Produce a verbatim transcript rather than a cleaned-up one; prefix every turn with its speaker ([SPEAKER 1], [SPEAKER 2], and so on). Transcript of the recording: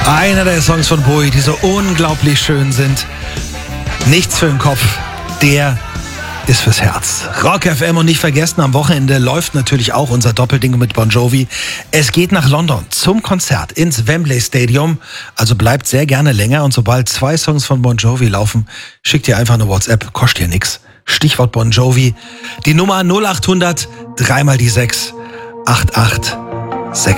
[SPEAKER 1] Einer der Songs von Bowie, die so unglaublich schön sind. Nichts für den Kopf, der ist fürs Herz. Rock F M und nicht vergessen, am Wochenende läuft natürlich auch unser Doppelding mit Bon Jovi. Es geht nach London zum Konzert ins Wembley Stadium. Also bleibt sehr gerne länger und sobald zwei Songs von Bon Jovi laufen, schickt ihr einfach eine WhatsApp, kostet ihr nix. Stichwort Bon Jovi. Die Nummer null acht hundert, dreimal die sechs, acht acht sechs.